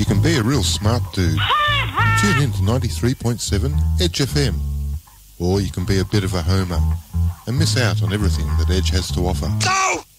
You can be a real smart dude. Tune in to 93.7 Edge FM. Or you can be a bit of a homer and miss out on everything that Edge has to offer. Go!